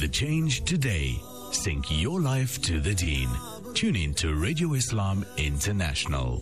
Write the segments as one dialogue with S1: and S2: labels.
S1: the change today. Sync your life to the deen. Tune in to Radio Islam International.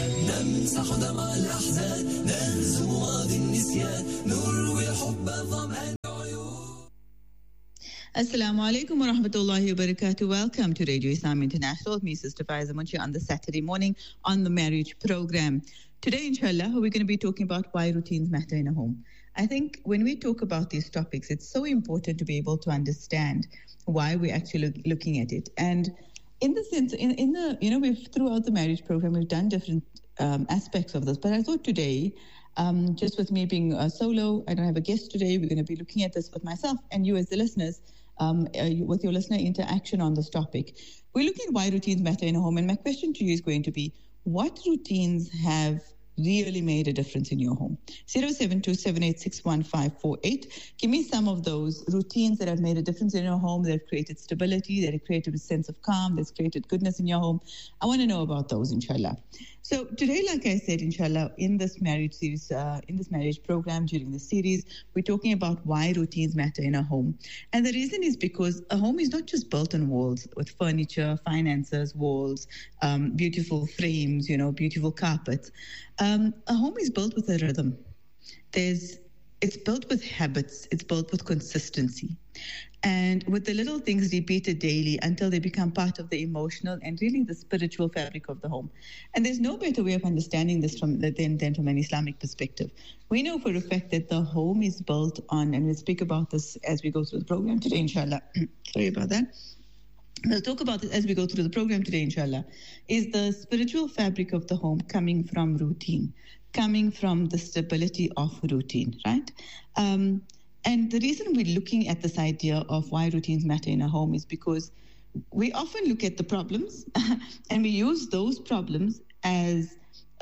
S2: Assalamu alaikum wa rahmatullahi wa barakatuh. Welcome to Radio Islam International with me, Sister Faiza Munshi, on the Saturday morning on the marriage program. Today, inshallah, we're going to be talking about why routines matter in a home. I think when we talk about these topics, it's so important to be able to understand why we're actually looking at it. And in the sense, we've throughout the marriage program, we've done different aspects of this. But I thought today, just with me being solo, I don't have a guest today. We're going to be looking at this with myself and you as the listeners, with your listener interaction on this topic. We're looking at why routines matter in a home. And my question to you is going to be, what routines have really made a difference in your home? 072-786-1548. Give me some of those routines that have made a difference in your home, that have created stability, that have created a sense of calm, that's created goodness in your home. I want to know about those, inshallah. So today, like I said, inshallah, in this marriage series, in this marriage program during the series, we're talking about why routines matter in a home. And the reason is because a home is not just built on walls with furniture, finances, walls, beautiful frames, beautiful carpets. A home is built with a rhythm. It's built with habits. It's built with consistency. And with the little things repeated daily until they become part of the emotional and really the spiritual fabric of the home. And there's no better way of understanding this than from an Islamic perspective. We know for a fact that the home is built on, and we'll speak about this as we go through the program today, inshallah. Sorry about that. We'll talk about this as we go through the program today, inshallah, is the spiritual fabric of the home coming from routine, coming from the stability of routine, right? And the reason we're looking at this idea of why routines matter in a home is because we often look at the problems and we use those problems as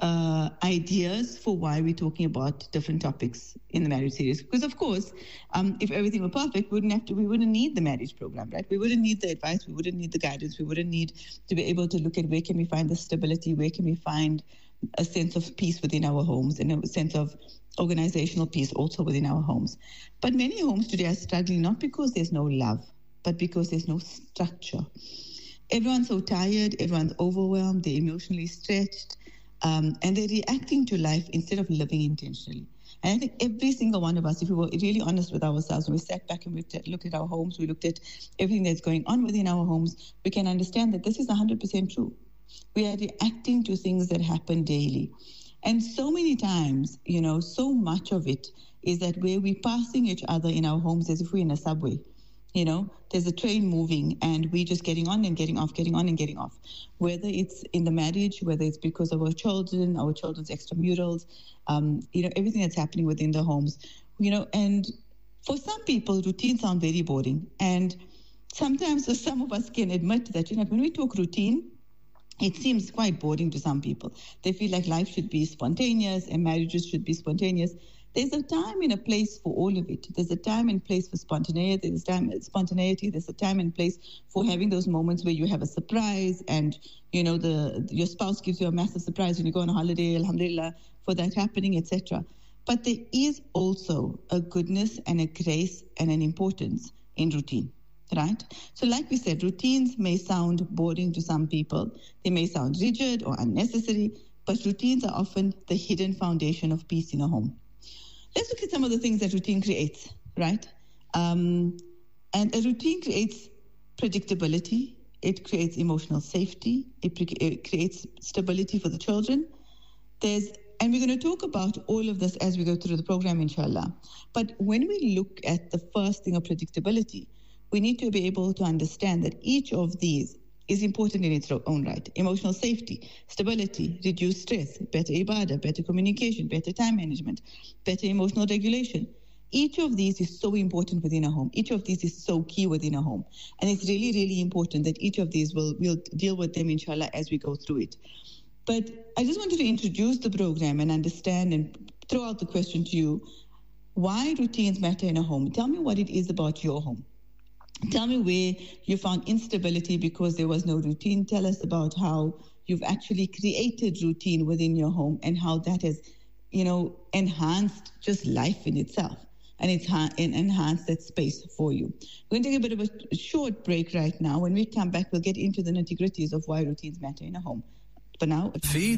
S2: ideas for why we're talking about different topics in the marriage series. Because of course, if everything were perfect, we wouldn't need the marriage program, right? We wouldn't need the advice, we wouldn't need the guidance, we wouldn't need to be able to look at where can we find the stability, where can we find a sense of peace within our homes and a sense of organizational peace also within our homes. But many homes today are struggling not because there's no love, but because there's no structure. Everyone's so tired, everyone's overwhelmed, they're emotionally stretched, and they're reacting to life instead of living intentionally. And I think every single one of us, if we were really honest with ourselves, when we sat back and we looked at our homes, we looked at everything that's going on within our homes, we can understand that this is 100% true. We are reacting to things that happen daily. And so many times, so much of it is that where we're passing each other in our homes as if we're in a subway. There's a train moving and we're just getting on and getting off, getting on and getting off. Whether it's in the marriage, whether it's because of our children's extramurals, everything that's happening within the homes, and for some people, routines sound very boring. And sometimes some of us can admit that, when we talk routine, it seems quite boring to some people. They feel like life should be spontaneous and marriages should be spontaneous. There's a time and a place for all of it. There's a time and place for spontaneity. There's a time and place for having those moments where you have a surprise and, your spouse gives you a massive surprise when you go on a holiday, alhamdulillah, for that happening, etc. But there is also a goodness and a grace and an importance in routine. Right? So like we said, routines may sound boring to some people. They may sound rigid or unnecessary, but routines are often the hidden foundation of peace in a home. Let's look at some of the things that routine creates, right? And a routine creates predictability. It creates emotional safety. It creates stability for the children. And we're going to talk about all of this as we go through the program, inshallah. But when we look at the first thing of predictability, we need to be able to understand that each of these is important in its own right. Emotional safety, stability, reduced stress, better ibadah, better communication, better time management, better emotional regulation. Each of these is so important within a home. Each of these is so key within a home. And it's really, really important that each of these we'll deal with them, inshallah, as we go through it. But I just wanted to introduce the program and understand and throw out the question to you, why routines matter in a home. Tell me what it is about your home. Tell me where you found instability because there was no routine. Tell us about how you've actually created routine within your home and how that has, enhanced just life in itself. and enhance that space for you. We're going to take a bit of a short break right now. When we come back, we'll get into the nitty-gritties of why routines matter in a home. For now,